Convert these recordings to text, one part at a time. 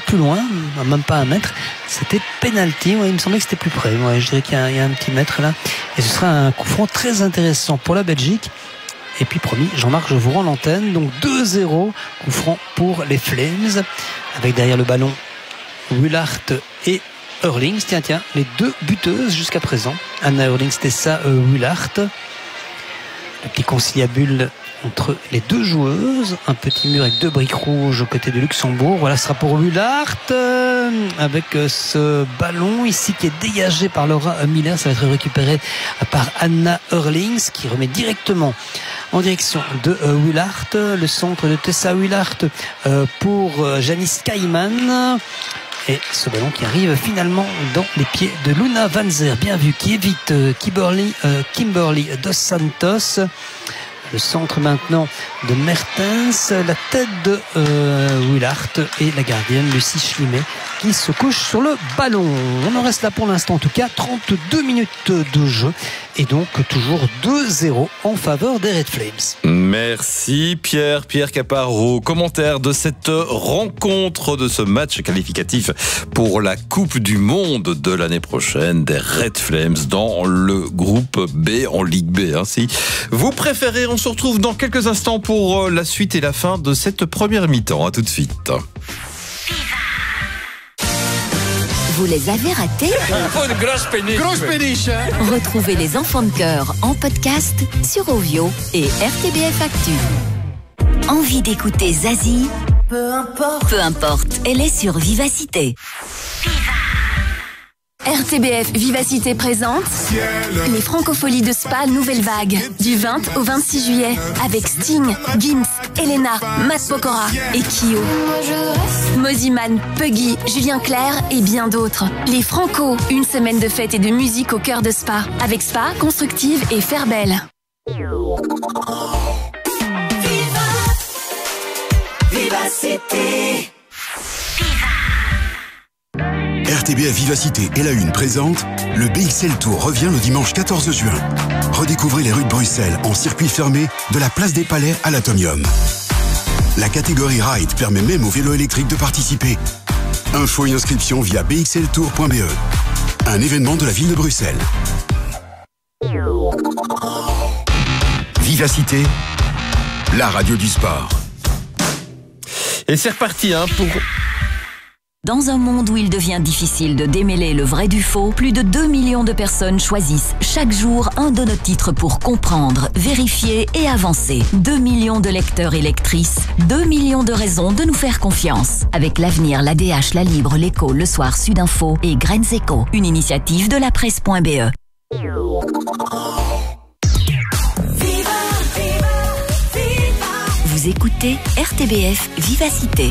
plus loin, même pas 1 mètre. C'était penalty. Ouais, il me semblait que c'était plus près. Ouais, je dirais qu'il y a un petit mètre là. Et ce sera un coup franc très intéressant pour la Belgique. Et puis promis, Jean-Marc, je vous rends l'antenne. Donc 2-0, coup franc pour les Flames. Avec derrière le ballon Willard et Eurlings. Tiens, les 2 buteuses jusqu'à présent. Anna Eurlings, Tessa Willard. Le petit conciliabule entre les 2 joueuses. Un petit mur avec 2 briques rouges au côté de Luxembourg. Voilà, ce sera pour Willard avec ce ballon ici qui est dégagé par Laura Miller. Ça va être récupéré par Anna Eurlings qui remet directement en direction de Willard. Le centre de Tessa Willard pour Janice Kaiman. Et ce ballon qui arrive finalement dans les pieds de Luna Van Zer. Bien vu, qui évite Kimberly Dos Santos. Le centre maintenant de Mertens, la tête de Willard et la gardienne Lucie Schlimet qui se couche sur le ballon. On en reste là pour l'instant, en tout cas 32 minutes de jeu et donc toujours 2-0 en faveur des Red Flames. Merci Pierre Caparo. Commentaire de cette rencontre, de ce match qualificatif pour la Coupe du Monde de l'année prochaine des Red Flames dans le groupe B, en Ligue B. Si vous préférez, on se retrouve dans quelques instants pour la suite et la fin de cette première mi-temps. À tout de suite. Vous les avez ratés? Une grosse péniche. Retrouvez les enfants de cœur en podcast sur Ovio et RTBF Actu. Envie d'écouter Zazie? Peu importe, elle est sur Vivacité. RTBF Vivacité présente les Francopholies de Spa Nouvelle Vague du 20 au 26 juillet avec Sting, Gims, Elena, Matt Pokora et Kyo. Moziman, Puggy, Julien Clerc et bien d'autres. Les Franco, une semaine de fête et de musique au cœur de Spa avec Spa, Constructive et Fairbelle. Vivacité. RTBF Vivacité et la Une présente le BXL Tour revient le dimanche 14 juin. Redécouvrez les rues de Bruxelles en circuit fermé de la place des Palais à l'Atomium. La catégorie Ride permet même aux vélos électriques de participer. Info et inscription via bxltour.be. Un événement de la ville de Bruxelles. Vivacité, la radio du sport. Et c'est reparti pour... Dans un monde où il devient difficile de démêler le vrai du faux, plus de 2 millions de personnes choisissent chaque jour un de nos titres pour comprendre, vérifier et avancer. 2 millions de lecteurs et lectrices, 2 millions de raisons de nous faire confiance. Avec l'Avenir, l'ADH, La Libre, l'Écho, Le Soir, Sudinfo et Graines Éco, une initiative de la presse.be. Vous écoutez RTBF Vivacité.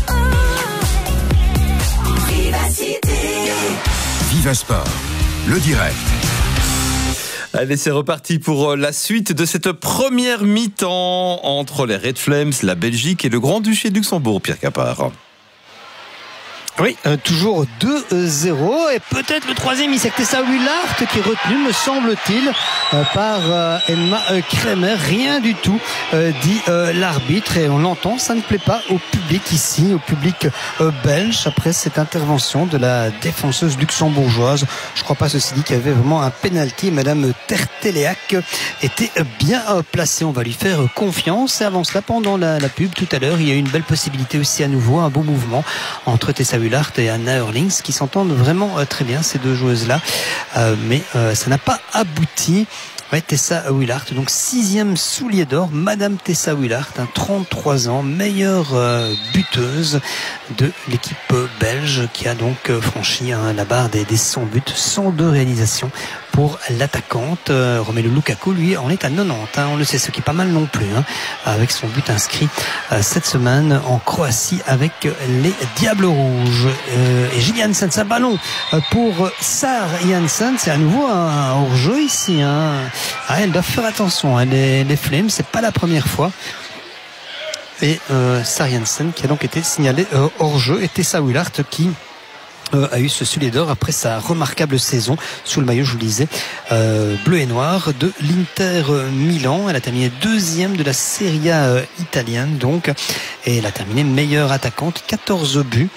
Viva Sport, le direct. Allez, c'est reparti pour la suite de cette première mi-temps entre les Red Flames, la Belgique et le Grand-Duché de Luxembourg, Pierre Capard. Oui, toujours 2-0 et peut-être le troisième essai, Tessa Willard qui est retenu, me semble-t-il, par Emma Kremer. Rien du tout, dit l'arbitre, et on l'entend, ça ne plaît pas au public ici, au public belge, après cette intervention de la défenseuse luxembourgeoise. Je crois pas, ceci dit, qu'il y avait vraiment un penalty. Madame Terteléac était bien placée, on va lui faire confiance. Et avant cela, pendant la pub tout à l'heure, il y a eu une belle possibilité aussi à nouveau, un beau mouvement entre Tessa Willard et Anna Eurlings qui s'entendent vraiment très bien, ces deux joueuses-là, mais ça n'a pas abouti. Ouais, Tessa Willard, donc 6e soulier d'or, Madame Tessa Willard, 33 ans, meilleure buteuse de l'équipe belge qui a donc franchi la barre des 100 buts, 102 réalisations pour l'attaquante. Romelu Lukaku, lui, en est à 90, on le sait, ce qui est pas mal non plus, avec son but inscrit cette semaine en Croatie avec les Diables Rouges. Et Gilles Janssen, un ballon pour Sarah Janssen, c'est à nouveau un hors-jeu ici. Elles doivent faire attention, les Flames, c'est pas la première fois. Et Sarah Janssen qui a donc été signalée hors-jeu, et Tessa Willard qui a eu ce soulier d'or après sa remarquable saison sous le maillot, je vous le disais, bleu et noir de l'Inter Milan. Elle a terminé 2e de la Serie A italienne donc, et elle a terminé meilleure attaquante, 14 buts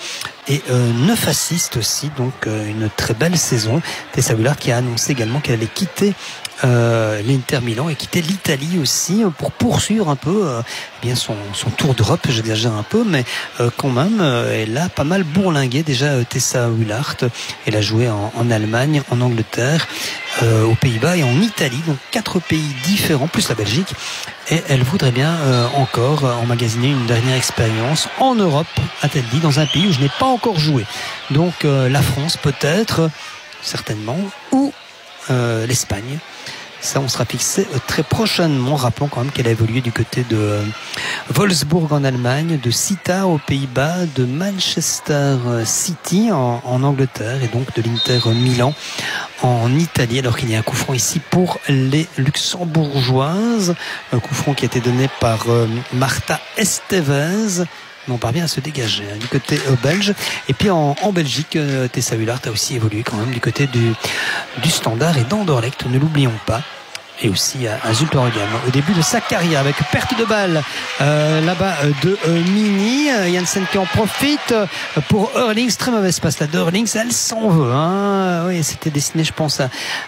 et 9 assists aussi, donc une très belle saison. Tessa Willard qui a annoncé également qu'elle allait quitter l'Inter Milan et quitter l'Italie aussi pour poursuivre un peu bien son tour d'Europe. J'exagère un peu, mais quand même elle a pas mal bourlingué déjà. Tessa Willard, elle a joué en Allemagne, en Angleterre, aux Pays-Bas et en Italie, donc 4 pays différents plus la Belgique, et elle voudrait bien encore emmagasiner une dernière expérience en Europe, a-t-elle dit, dans un pays où je n'ai pas encore joué, donc la France peut-être, certainement, ou l'Espagne. Ça, on sera fixé très prochainement. Rappelons quand même qu'elle a évolué du côté de Wolfsburg en Allemagne, de Sittard aux Pays-Bas, de Manchester City en Angleterre et donc de l'Inter Milan en Italie, alors qu'il y a un coup franc ici pour les Luxembourgeoises. Un coup franc qui a été donné par Marta Estevez. Mais on parvient à se dégager du côté belge. Et puis en Belgique, Tessa Willard a aussi évolué quand même du côté du Standard et d'Anderlecht, ne l'oublions pas. Et aussi à Zultorgam au début de sa carrière, avec perte de balle là-bas de Mini. Janssen qui en profite pour Eurlings. Très mauvaise passe là d'Eurlings, elle s'en veut, hein. Oui, c'était destiné, je pense,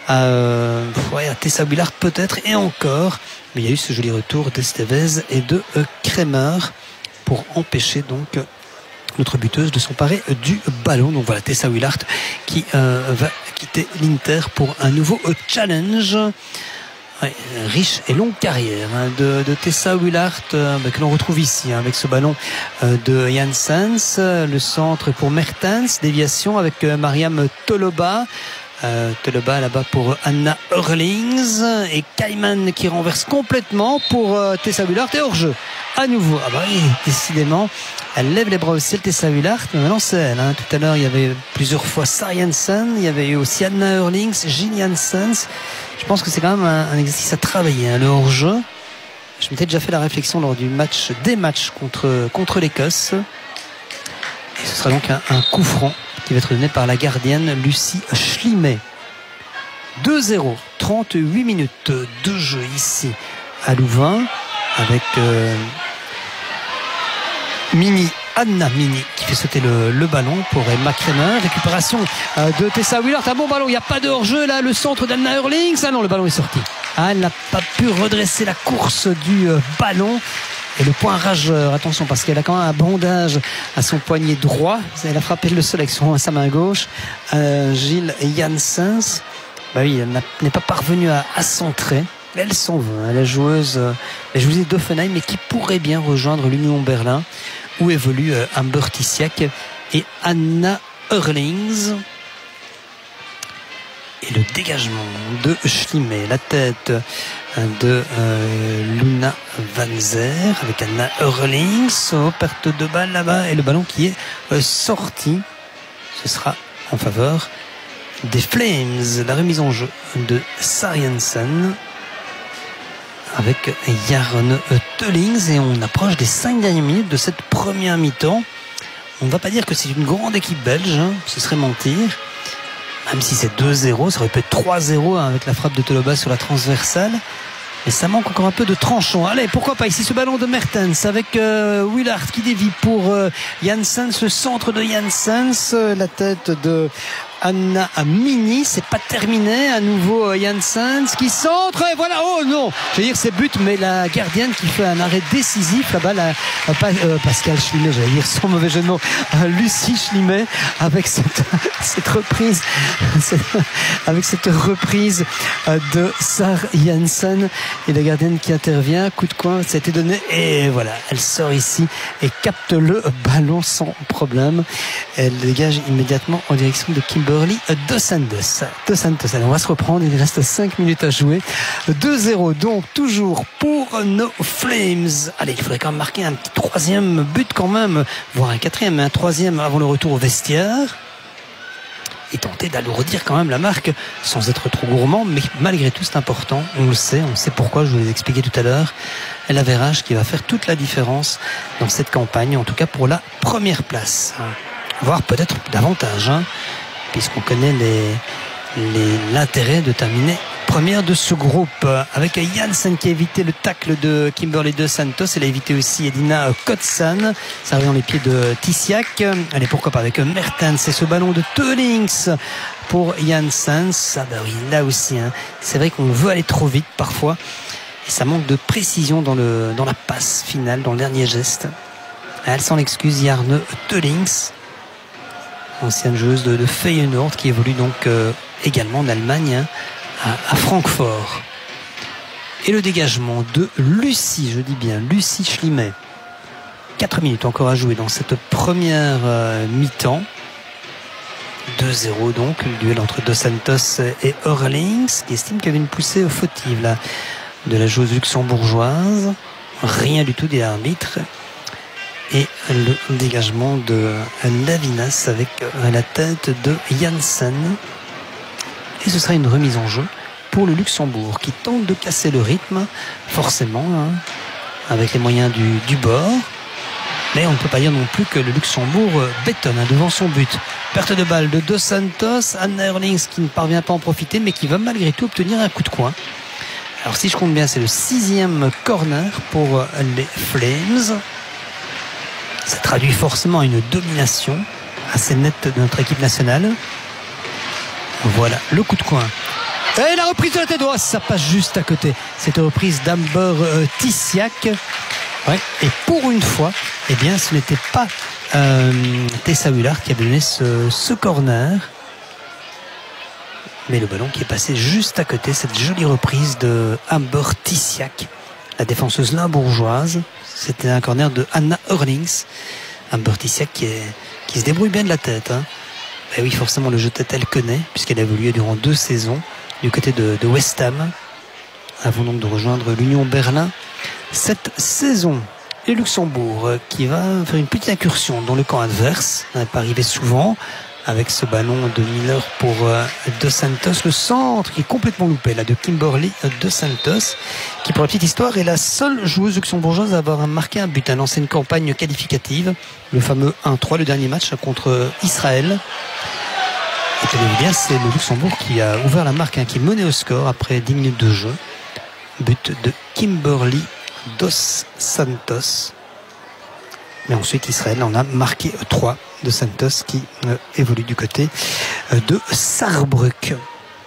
à Tessa Willard peut-être, et encore. Mais il y a eu ce joli retour d'Estevez et de Kremer pour empêcher donc notre buteuse de s'emparer du ballon. Donc voilà, Tessa Willard qui va quitter l'Inter pour un nouveau challenge. Ouais, riche et longue carrière de Tessa Willard que l'on retrouve ici avec ce ballon de Janssens. Le centre pour Mertens, déviation avec Mariam Toloba. Toloba là-bas pour Anna Eurlings et Kaiman qui renverse complètement pour Tessa Willard et hors-jeu à nouveau. Ah bah oui, décidément elle lève les bras au ciel, Tessa Willard, mais maintenant c'est elle, hein. Tout à l'heure il y avait plusieurs fois Sarah Janssen, il y avait eu aussi Anna Eurlings, Jill Janssens. Je pense que c'est quand même un exercice à travailler, hein, le hors-jeu. Je m'étais déjà fait la réflexion lors des matchs contre l'Écosse, et ce sera donc un coup franc qui va être donné par la gardienne Lucie Schlimet. 2-0, 38 minutes de jeu ici à Louvain, avec Anna Mini qui fait sauter le ballon pour Emma Kremer. Récupération de Tessa Willard, un bon ballon, il n'y a pas de hors-jeu là, le centre d'Anna Eurlings. Ah non, le ballon est sorti. Elle n'a pas pu redresser la course du ballon. Et le point rageur, attention, parce qu'elle a quand même un bandage à son poignet droit. Elle a frappé le sol avec sa main gauche. Jill Janssens, bah oui, elle n'est pas parvenue à centrer. Elle s'en veut, la joueuse d'Offenheim, mais qui pourrait bien rejoindre l'Union Berlin, où évoluent Amber Tissiak et Anna Eurlings. Et le dégagement de Schlimet, la tête de Luna Vanzer avec Anna Eurlings. Perte de balle là-bas et le ballon qui est sorti. Ce sera en faveur des Flames. La remise en jeu de Sarah Janssen avec Jarn Teulings, et on approche des 5 dernières minutes de cette première mi-temps. On ne va pas dire que c'est une grande équipe belge, hein, ce serait mentir. Même si c'est 2-0, ça aurait pu être 3-0 avec la frappe de Toloba sur la transversale. Mais ça manque encore un peu de tranchant. Allez, pourquoi pas ici ce ballon de Mertens avec Willard qui dévie pour Janssens, le centre de Janssens, la tête de Anna Mini, c'est pas terminé, à nouveau Janssens qui centre, et voilà, oh non, je veux dire c'est but, mais la gardienne qui fait un arrêt décisif là-bas, Pascal Schlimet, j'allais dire sans mauvais jeu de mots, Lucie Schlimet, avec cette reprise de Sarah Janssen, et la gardienne qui intervient, coup de coin, ça a été donné, et voilà, elle sort ici et capte le ballon sans problème. Elle dégage immédiatement en direction de Kimberly Dos Santos. On va se reprendre, il reste 5 minutes à jouer. 2-0 donc toujours pour nos Flames. Allez, il faudrait quand même marquer un petit troisième but quand même, voire un quatrième, mais un troisième avant le retour au vestiaire. Et tenter d'alourdir quand même la marque sans être trop gourmand, mais malgré tout c'est important, on sait pourquoi, je vous l'ai expliqué tout à l'heure. L'avérage qui va faire toute la différence dans cette campagne, en tout cas pour la première place, voire peut-être davantage, hein, puisqu'on connaît l'intérêt de terminer première de ce groupe, avec Janssen qui a évité le tacle de Kimberly Dos Santos. Elle a évité aussi Edina Kotsan. Ça arrive dans les pieds de Tissiak. Allez, pourquoi pas avec Mertens. C'est ce ballon de Teulings pour Janssen. Ah bah oui, là aussi, hein. C'est vrai qu'on veut aller trop vite parfois. Et ça manque de précision dans la passe finale, dans le dernier geste. Elle s'en excuse, Jarne Teulings, ancienne joueuse de Feyenoord, qui évolue donc également en Allemagne, hein, à Francfort. Et le dégagement de Lucie, je dis bien Lucie Schlimet. 4 minutes encore à jouer dans cette première mi-temps. 2-0 donc, le duel entre Dos Santos et Eurlings, qui estime qu'il y avait une poussée fautive là, de la joueuse luxembourgeoise. Rien du tout des arbitres. Et le dégagement de Navinas avec la tête de Janssen. Et ce sera une remise en jeu pour le Luxembourg, qui tente de casser le rythme, forcément, hein, avec les moyens du bord. Mais on ne peut pas dire non plus que le Luxembourg bétonne, hein, devant son but. Perte de balle de Dos Santos, Anna Eurlings qui ne parvient pas à en profiter, mais qui va malgré tout obtenir un coup de coin. Alors si je compte bien, c'est le 6e corner pour les Flames. Ça traduit forcément une domination assez nette de notre équipe nationale. Voilà, le coup de coin. Et la reprise de la tête droite, ça passe juste à côté. Cette reprise d'Amber Tissiak. Ouais, et pour une fois, eh bien, ce n'était pas Tessa Willard qui a donné ce corner. Mais le ballon qui est passé juste à côté, cette jolie reprise de Amber Tissiak, la défenseuse limbourgeoise. C'était un corner de Anna Eurlings. Amber Tissiak qui se débrouille bien de la tête, hein. Et oui, forcément, le jeu de tête, elle connaît, puisqu'elle a évolué durant 2 saisons du côté de West Ham, avant donc de rejoindre l'Union Berlin cette saison. Et Luxembourg qui va faire une petite incursion dans le camp adverse. Ça n'est pas arrivé souvent, avec ce ballon de Miller pour Dos Santos. Le centre qui est complètement loupé là de Kimberly Dos Santos, qui pour la petite histoire est la seule joueuse luxembourgeoise à avoir marqué un but, à lancer une campagne qualificative, le fameux 1-3, le dernier match contre Israël. Et tenez-vous bien, c'est le Luxembourg qui a ouvert la marque, hein, qui menait au score après 10 minutes de jeu. But de Kimberly Dos Santos. Mais ensuite Israël en a marqué 3 de Santos, qui évolue du côté de Saarbrück.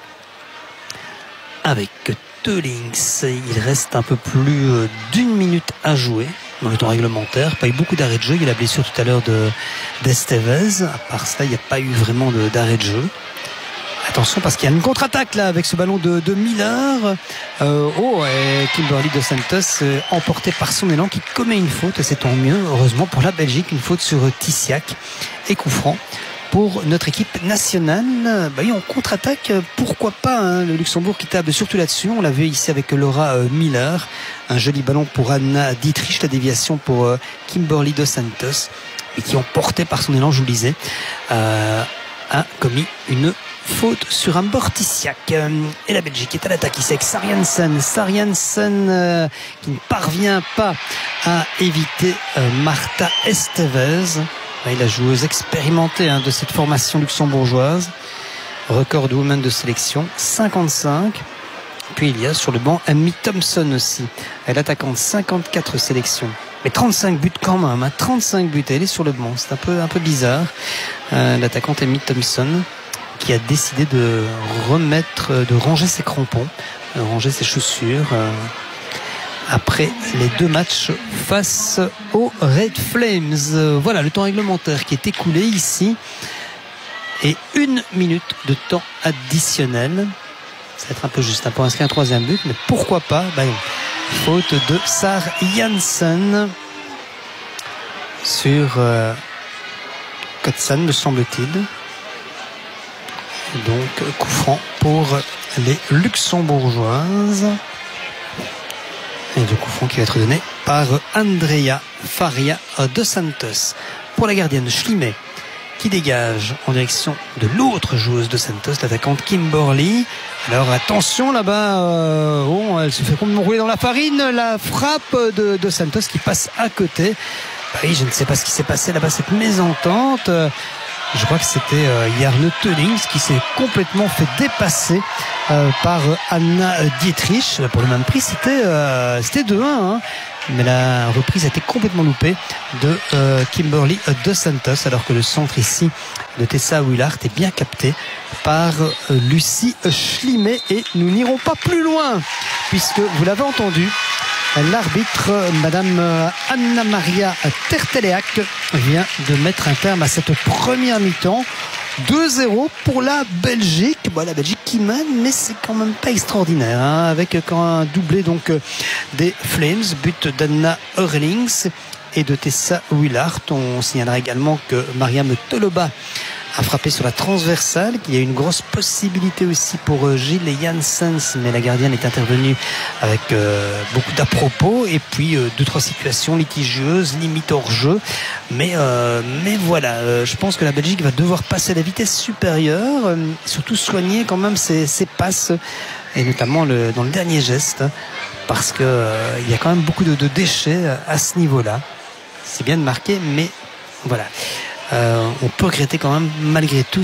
Avec Teulings, il reste un peu plus d'1 minute à jouer dans le temps réglementaire. Pas eu beaucoup d'arrêt de jeu. Il y a la blessure tout à l'heure d'Estevez. À part ça, il n'y a pas eu vraiment d'arrêt de jeu. Attention, parce qu'il y a une contre-attaque là avec ce ballon de Miller. Et Kimberly Dos Santos emporté par son élan, qui commet une faute, et c'est tant mieux, heureusement pour la Belgique, une faute sur Tissiak et coup franc pour notre équipe nationale. Bah oui, on contre-attaque, pourquoi pas, hein, le Luxembourg qui table surtout là-dessus. On l'a vu ici avec Laura Miller, un joli ballon pour Anna Dietrich, la déviation pour Kimberly Dos Santos, et qui emporté par son élan, je vous le disais, a commis une faute sur un Tissiak. Et la Belgique est à l'attaque ici avec Sarjansen qui ne parvient pas à éviter Marta Estevez, la joueuse expérimentée, hein, de cette formation luxembourgeoise. Record de women de sélection 55. Puis il y a sur le banc Amy Thompson aussi, elle attaquante, 54 sélections, mais 35 buts quand même, hein, 35 buts. Elle est sur le banc, c'est un peu bizarre. L'attaquante Amy Thompson, qui a décidé de ranger ses crampons, ranger ses chaussures après les 2 matchs face aux Red Flames. Voilà le temps réglementaire qui est écoulé ici, et 1 minute de temps additionnel. Ça va être un peu juste, hein, pour inscrire un 3e but, mais pourquoi pas. Faute de Sar Janssen sur Kotsan, me semble-t-il. Donc coup franc pour les luxembourgeoises, et le coup franc qui va être donné par Andrea Faria Dos Santos pour la gardienne Schlimet, qui dégage en direction de l'autre joueuse de Santos, l'attaquante Kimberly. Alors attention là-bas, elle se fait complètement rouler dans la farine, la frappe de Santos qui passe à côté. Oui, je ne sais pas ce qui s'est passé là-bas, cette mésentente. Je crois que c'était Jarno Tönings qui s'est complètement fait dépasser par Anna Dietrich. Pour le même prix, c'était 2-1. Hein. Mais la reprise a été complètement loupée de Kimberly Dos Santos, alors que le centre ici de Tessa Willard est bien capté par Lucie Schlimet. Et nous n'irons pas plus loin, puisque vous l'avez entendu, l'arbitre, Madame Anna Maria Terteleac, vient de mettre un terme à cette première mi-temps. 2-0 pour la Belgique. La Belgique qui mène, mais c'est quand même pas extraordinaire, hein, avec quand un doublé donc des Flames, but d'Anna Eurlings et de Tessa Willard. On signalera également que Mariam Toloba a frappé sur la transversale, qu'il y a une grosse possibilité aussi pour Gilles Janssens, mais la gardienne est intervenue avec beaucoup d'à-propos, et puis 2-3 situations litigieuses, limite hors jeu, mais voilà, je pense que la Belgique va devoir passer à la vitesse supérieure, surtout soigner quand même ses passes, et notamment dans le dernier geste, parce que il y a quand même beaucoup de déchets à ce niveau-là. C'est bien de marquer, mais voilà. On peut regretter quand même malgré tout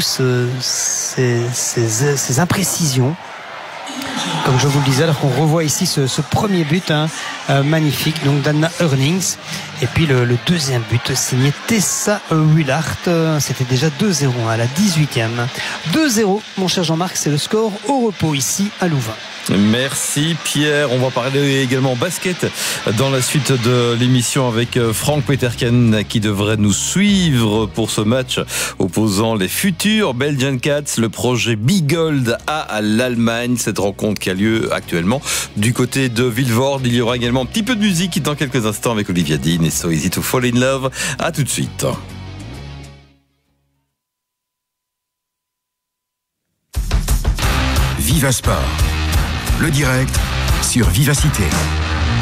ces imprécisions, comme je vous le disais, alors qu'on revoit ici ce premier but magnifique donc d'Anna Eurlings, et puis le deuxième but signé Tessa Willard. C'était déjà 2-0 à la 18e. 2-0, mon cher Jean-Marc, c'est le score au repos ici à Louvain. Merci Pierre. On va parler également basket dans la suite de l'émission avec Frank Peterken, qui devrait nous suivre pour ce match opposant les futurs Belgian Cats, le projet Bigold à l'Allemagne. Cette rencontre qui a lieu actuellement du côté de Vilvoorde. Il y aura également un petit peu de musique dans quelques instants avec Olivia Dean et So Easy to Fall in Love. À tout de suite. Viva Sport, le direct sur Vivacité.